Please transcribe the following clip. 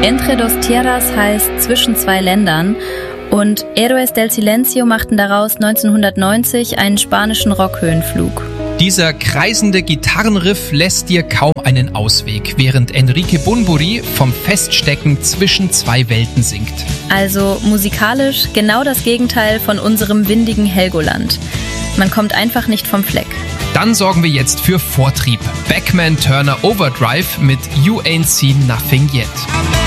Entre dos tierras heißt zwischen zwei Ländern und Héroes del Silencio machten daraus 1990 einen spanischen Rockhöhenflug. Dieser kreisende Gitarrenriff lässt dir kaum einen Ausweg, während Enrique Bunbury vom Feststecken zwischen zwei Welten singt. Also musikalisch genau das Gegenteil von unserem windigen Helgoland. Man kommt einfach nicht vom Fleck. Dann sorgen wir jetzt für Vortrieb. Beckman Turner Overdrive mit You Ain't Seen Nothing Yet.